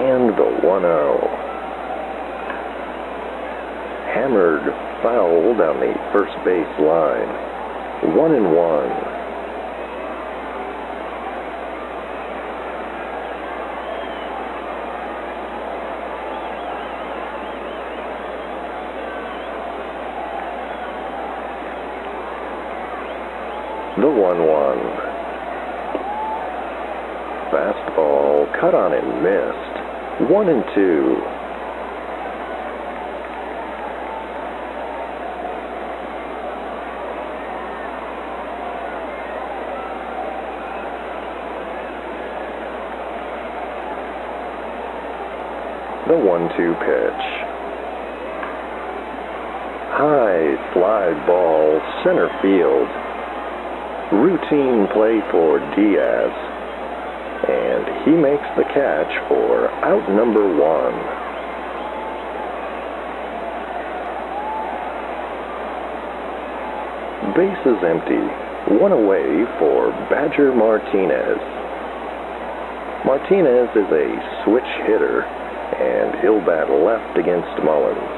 And the 1-0. Hammered foul down the first base line. 1-1. The 1-1. Fastball cut on and missed. 1-2. The 1-2 pitch. High fly ball center field. Routine play for Diaz, and he makes the catch for out number 1. Bases empty, 1 away for Badger Martinez. Martinez is a switch hitter, and he'll bat left against Mullins.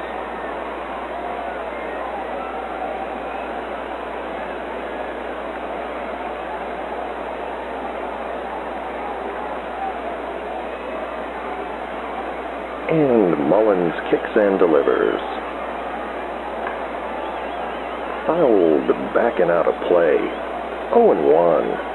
And Mullins kicks and delivers. Fouled back and out of play. 0-1.